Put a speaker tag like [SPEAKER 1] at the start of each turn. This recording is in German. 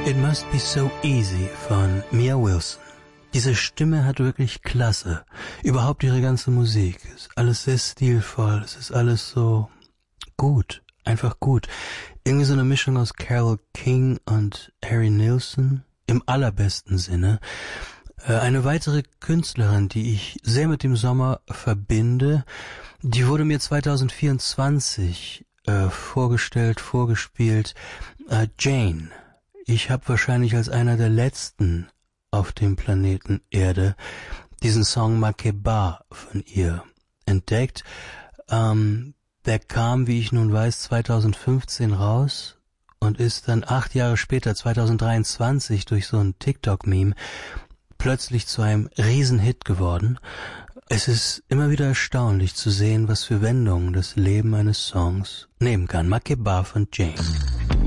[SPEAKER 1] It Must Be So Easy von Mia Wilson. Diese Stimme hat wirklich Klasse. Überhaupt ihre ganze Musik. Ist alles sehr stilvoll. Es ist alles so gut. Einfach gut. Irgendwie so eine Mischung aus Carole King und Harry Nilsson. Im allerbesten Sinne. Eine weitere Künstlerin, die ich sehr mit dem Sommer verbinde, die wurde mir 2024 vorgespielt. Jane. Ich habe wahrscheinlich als einer der letzten auf dem Planeten Erde diesen Song Makeba von ihr entdeckt. Der kam, wie ich nun weiß, 2015 raus und ist dann 8 Jahre später, 2023, durch so ein TikTok-Meme plötzlich zu einem Riesenhit geworden. Es ist immer wieder erstaunlich zu sehen, was für Wendungen das Leben eines Songs nehmen kann. Makeba von Jane.